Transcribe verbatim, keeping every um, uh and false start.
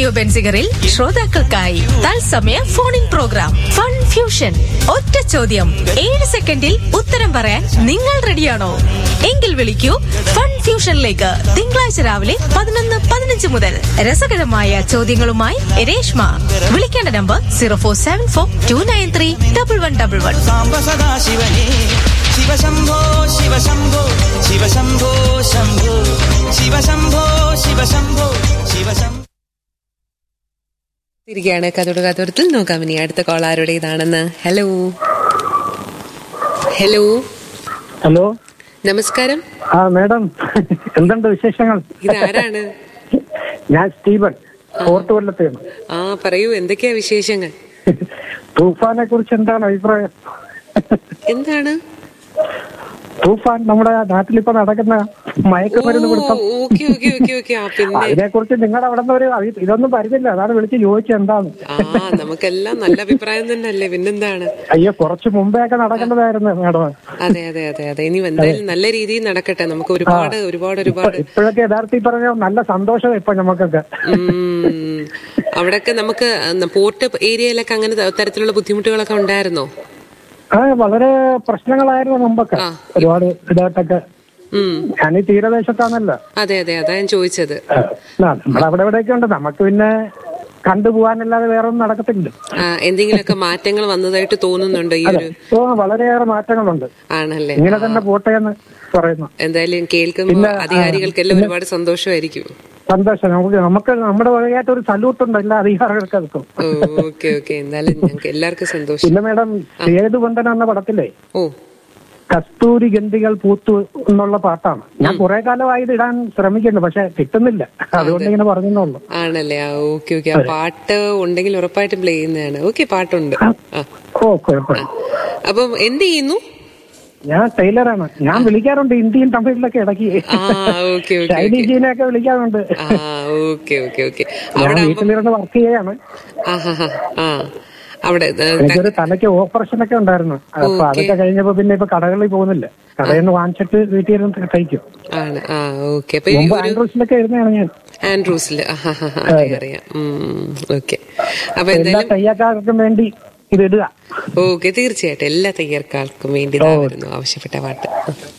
Radio ബെൻസിഗറിൽ ശ്രോതാക്കൾക്കായി തത്സമയ phone in programme fun fusion. ഒറ്റ ചോദ്യം, ഏഴ് സെക്കൻഡിൽ ഉത്തരം പറയാൻ നിങ്ങൾ റെഡിയാണോ? എങ്കിൽ വിളിക്കൂ ഫൺ ഫ്യൂഷനിലേക്ക് തിങ്കളാഴ്ച രാവിലെ പതിനൊന്ന് പതിനഞ്ച് മുതൽ. രസകരമായ ചോദ്യങ്ങളുമായി രേഷ്മ. വിളിക്കേണ്ട number zero four seven four to nine three double one double one. Shiva Shambho Shiva Shambho Shiva Shambho ശംഭോ ശിവശംഭോ ശിവശംഭോ ശിവശംഭോ. തിരികെയാണ് കഥോട് കഥോടത്തിൽ. നോക്കാം ഇനി അടുത്ത കോൾ ആരുടേതാണെന്ന്. ഹലോ ഹലോ ഹലോ നമസ്കാരം. ആ മാഡം, എന്തുണ്ട് വിശേഷങ്ങൾ? ഇതാരാണ്? ഞാൻ സ്റ്റീവൻ, ഫോർട്ട് കൊല്ലത്തെയാണ്. ആ പറയൂ, എന്തൊക്കെയാ വിശേഷങ്ങൾ? തൂഫാനെ കുറിച്ച് എന്താണ് അഭിപ്രായം? എന്താണ് തൂഫാൻ? നമ്മുടെ നാട്ടിലിപ്പോ നടക്കുന്ന മയക്കുമരുന്ന് കൊടുത്തം, അതിനെ കുറിച്ച് നിങ്ങളുടെ അവിടെ നിന്ന് ഒരു ഇതൊന്നും വരുന്നില്ല. അതാണ് വിളിച്ച് ചോദിച്ചത് എന്താണ്. ആ നമുക്കെല്ലാം നല്ല അഭിപ്രായം തന്നെയല്ലേ, പിന്നെന്താണ്. അയ്യോ, കുറച്ച് മുമ്പേ ഒക്കെ നടക്കേണ്ടതായിരുന്നു മാഡം. അതെ അതെ അതെ അതെ ഇനി എന്തായാലും നല്ല രീതിയിൽ നടക്കട്ടെ. നമുക്ക് ഒരുപാട് ഒരുപാട് ഒരുപാട് ഇപ്പോഴൊക്കെ യഥാർത്ഥത്തിൽ പറഞ്ഞ നല്ല സന്തോഷം ഇപ്പൊ നമുക്കൊക്കെ. അവിടെയൊക്കെ നമുക്ക് പോർട്ട് ഏരിയയിലൊക്കെ അങ്ങനെ തരത്തിലുള്ള ബുദ്ധിമുട്ടുകളൊക്കെ ഉണ്ടായിരുന്നോ? ആ, വളരെ പ്രശ്നങ്ങളായിരുന്നു മുമ്പൊക്കെ, ഒരുപാട് ഇതായിട്ടൊക്കെ. ഞാൻ ഈ തീരദേശത്താണല്ലോ. അതെ അതെ അതാ ഞാൻ ചോദിച്ചത്. നമ്മൾ അവിടെ എവിടെയൊക്കെ ഉണ്ട്, നമുക്ക് പിന്നെ കണ്ടുപോകാനല്ലാതെ വേറെ ഒന്നും നടക്കത്തില്ല. എന്തെങ്കിലുമൊക്കെ മാറ്റങ്ങൾ വന്നതായിട്ട് തോന്നുന്നുണ്ടോ ഈ ഒരു? ഓ, വളരെയേറെ മാറ്റങ്ങളുണ്ട്. ആണല്ലേ? ഇങ്ങനെ തന്നെ പോട്ടെ എന്ന് പറയുന്നു. എന്തായാലും കേൾക്കുമ്പോൾ അധികാരികൾക്കെല്ലാം ഒരുപാട് സന്തോഷമായിരിക്കും. സന്തോഷം. നമുക്ക് നമുക്ക് നമ്മുടെ വകയായിട്ട് ഒരു സല്യൂട്ട് ഉണ്ട് എല്ലാ അധികാരികൾക്കും. ഓക്കെ ഓക്കെ എന്തായാലും ഞങ്ങൾക്ക് എല്ലാവർക്കും സന്തോഷം. പിന്നെ മാഡം, സേതുബന്ധന എന്ന പടത്തിലെ ഓ കസ്തൂരി ഗന്ധികൾ പൂത്തു എന്നുള്ള പാട്ടാണ്. ഞാൻ കുറെ കാലമായി ഇത് ഇടാൻ ശ്രമിക്കുന്നു, പക്ഷെ കിട്ടുന്നില്ല. അതുകൊണ്ട് ഇങ്ങനെ പറഞ്ഞുള്ളൂ. ആണല്ലേ? Okay okay. ആ പാട്ട് ഉണ്ടെങ്കിൽ ഉറപ്പായിട്ടും പ്ലേ ചെയ്യുന്നതാണ്. ഓക്കെ, പാട്ടുണ്ട്. ഓ, കുഴപ്പമില്ല. അപ്പം എന്ത് ചെയ്യുന്നു? ഞാൻ ടൈലറാണ്. ഞാൻ വിളിക്കാറുണ്ട് ഇന്ത്യൻ തമിഴിലൊക്കെ ഇടയ്ക്ക്. ചൈനീസിനെയൊക്കെ വിളിക്കാറുണ്ട്. വീട്ടിലിരുന്ന് വർക്ക് ചെയ്യാണ്. അവിടെ എനിക്കൊരു തലയ്ക്ക് ഓപ്പറേഷൻ ഒക്കെ ഉണ്ടായിരുന്നു. അപ്പൊ അതൊക്കെ കഴിഞ്ഞപ്പോ പിന്നെ ഇപ്പൊ കടകളിൽ പോകുന്നില്ല. കടയിൽ നിന്ന് വാങ്ങിച്ചിട്ട് വീട്ടിൽ ഇരുന്ന് തയ്ക്കും. മുമ്പ് ആൻഡ്രൂസിലൊക്കെ ഇരുന്നാണ് ഞാൻ. ആൻഡ്രൂസില് അറിയാം. അപ്പൊ എല്ലാ തയ്യക്കാർക്കും വേണ്ടി ഇത് ഇടുക. ഓക്കെ, തീർച്ചയായിട്ടും എല്ലാ തയ്യർക്കാർക്കും വേണ്ടി ആവശ്യപ്പെട്ട പാട്ട്.